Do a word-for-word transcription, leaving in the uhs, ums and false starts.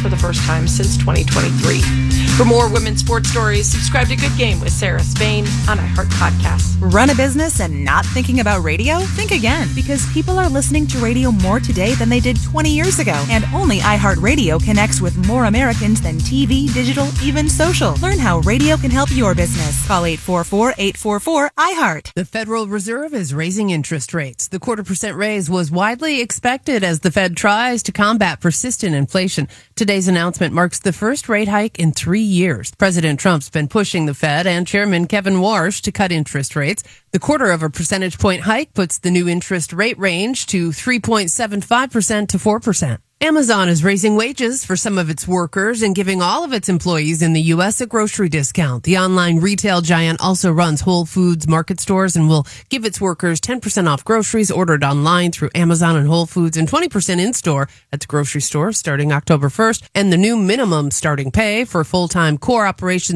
for the first time since twenty twenty-three. For more women's sports stories, subscribe to Good Game with Sarah Spain on iHeart Podcasts. Run a business and not thinking about radio? Think again, because people are listening to radio more today than they did twenty years ago. And only iHeartRadio connects with more Americans than T V, digital, even social. Learn how radio can help your business. Call eight four four, eight four four, iHeart. The Federal Reserve is raising interest rates. The quarter percent raise was widely expected as the Fed tries to combat persistent inflation. Today's announcement marks the first rate hike in three years. President Trump's been pushing the Fed and Chairman Kevin Warsh to cut interest rates. The quarter of a percentage point hike puts the new interest rate range to three point seven five percent to four percent. Amazon is raising wages for some of its workers and giving all of its employees in the U S a grocery discount. The online retail giant also runs Whole Foods Market stores and will give its workers ten percent off groceries ordered online through Amazon and Whole Foods and twenty percent in-store at the grocery stores starting October first. And the new minimum starting pay for full-time core operations